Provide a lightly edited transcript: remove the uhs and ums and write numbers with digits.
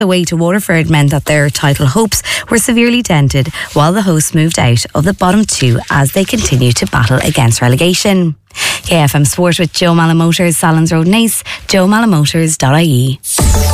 away to Waterford meant that their title hopes were severely dented, while the hosts moved out of the bottom two as they continue to battle against relegation. KFM Sport with Joe Mallamotors, Sallins Road, Naas, joemallamotors.ie.